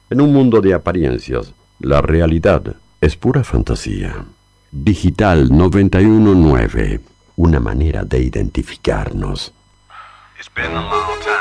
En un mundo de apariencias, la realidad es pura fantasía. Digital 919, una manera de identificarnos. It's been a long time.